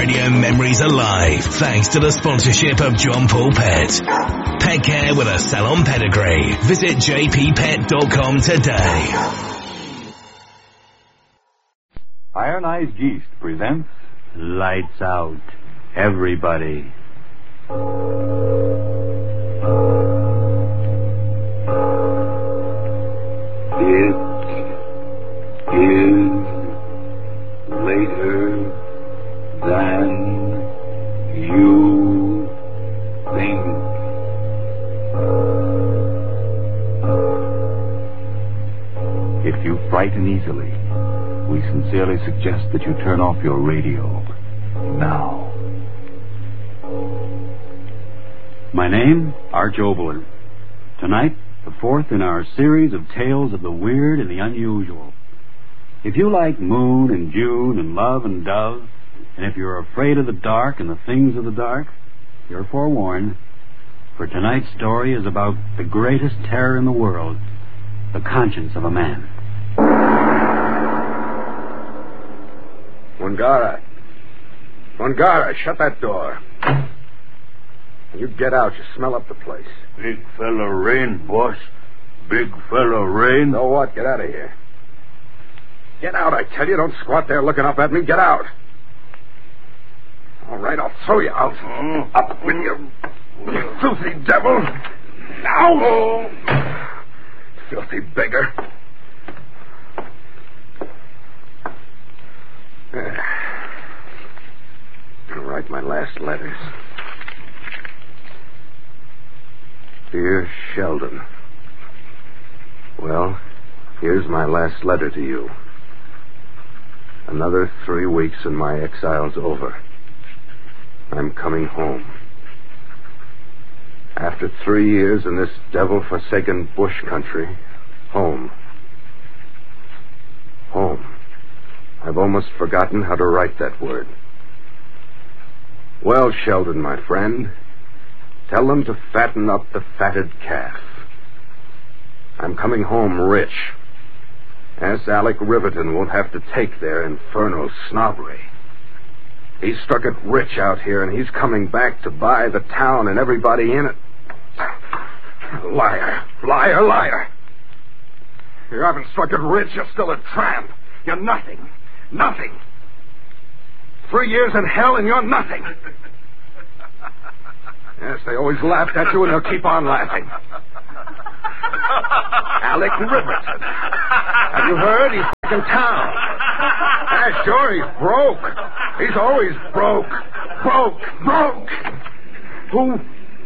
radio memories alive thanks to the sponsorship of John Paul Pet. Pet care with a salon pedigree. Visit jppet.com today. Iron Eyes Geest presents Lights Out, Everybody. It is later than you think. If you frighten easily, we sincerely suggest that you turn off your radio now. My name, Arch Oboler. Tonight, the fourth in our series of tales of the weird and the unusual. If you like Moon and June and Love and Dove, and if you're afraid of the dark and the things of the dark, you're forewarned. For tonight's story is about the greatest terror in the world, the conscience of a man. Mungara, shut that door. You get out. You smell up the place. Big fella rain, boss. Big fella rain. So what? Get out of here. Get out, I tell you. Don't squat there looking up at me. Get out. All right, I'll throw you out. Up with you filthy devil. Now. Filthy beggar. I'll write my last letters. Dear Sheldon. Well, here's my last letter to you. Another 3 weeks and my exile's over. I'm coming home. After 3 years in this devil-forsaken bush country, home. Home. I've almost forgotten how to write that word. Well, Sheldon, my friend, tell them to fatten up the fatted calf. I'm coming home rich. S. Alec Riverton won't have to take their infernal snobbery. He's struck it rich out here, and he's coming back to buy the town and everybody in it. Liar, liar, liar. You haven't struck it rich, you're still a tramp. You're nothing, nothing. 3 years in hell and you're nothing. Yes, they always laughed at you and they'll keep on laughing. Alec Riverton. Have you heard? He's back in town. Yeah, sure, he's broke. He's always broke. Broke. Who?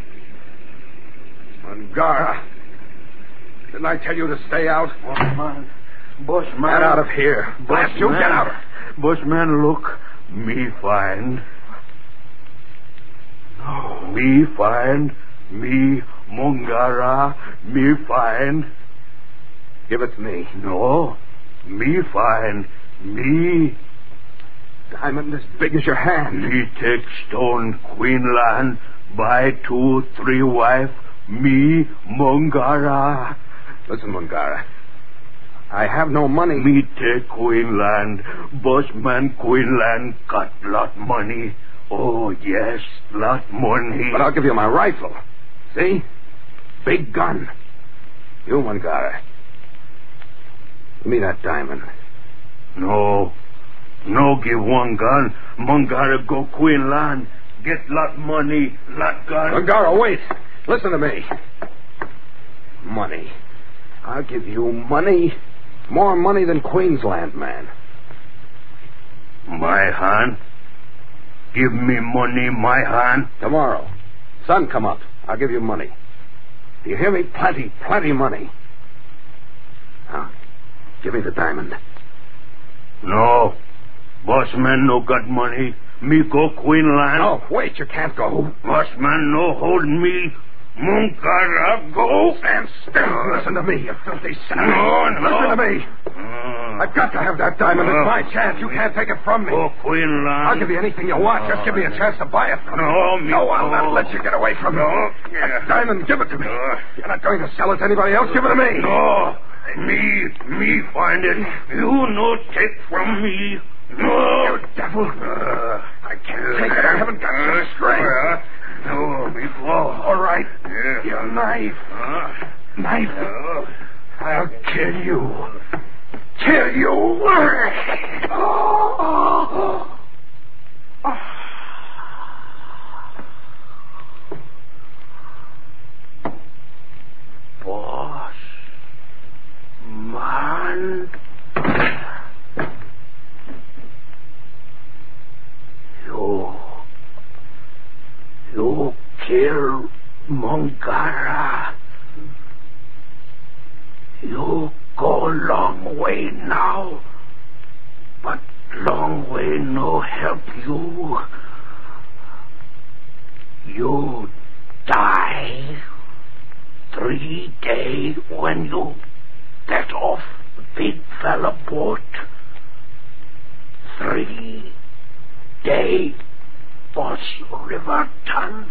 Mungara. Didn't I tell you to stay out? Bushman. Get out of here. Blast you, get out. Bushman, look. Me find. Oh, me find. Me Mungara. Me find. Give it to me. No. Me find. Me. Diamond as big as your hand. Me take stone Queenland. Buy 2, 3 wife. Me Mungara. Listen, Mungara. I have no money. Me take Queenland. Bushman Queenland got lot money. Oh, yes, lot money. But I'll give you my rifle. See? Big gun. You, Mungara. Give me that diamond. No. No give one gun. Mungara go Queenland. Get lot money, lot gun. Mungara, wait. Listen to me. Money. I'll give you money. More money than Queensland, man. My hand? Give me money, my hand? Tomorrow. Sun come up. I'll give you money. Do you hear me? Plenty money. Now, give me the diamond. No. Bossman no got money. Me go Queenland. No, wait, you can't go. Bossman no hold me. Mungara go. Stand still. Listen to me, you filthy son. No. Listen to me. I've got to have that diamond. It's my chance. You can't take it from me. Go Queenland. I'll give you anything you want. Just give me a chance to buy it from you. No, I'll not let you get away from me. That diamond, give it to me. You're not going to sell it to anybody else. Give it to me. No. Me find it. You no take from me. No. You devil. I can't I haven't got the strength. Oh, before. All right. Yeah. Your knife. Knife. I'll kill you. Kill you. Boss. Man. You kill Mongara. You go long way now, but long way no help you. You die 3 days when you get off the big fella boat. 3 days, Boss Riverton.